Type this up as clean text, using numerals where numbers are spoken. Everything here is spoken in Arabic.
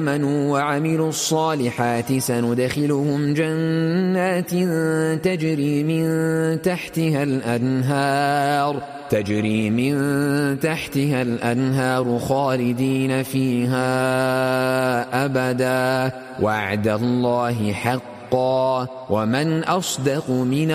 آمنوا وعملوا الصالحات سندخلهم جنات تجري من تحتها الأنهار خالدين فيها أبدا وعد الله حقا ومن أصدق من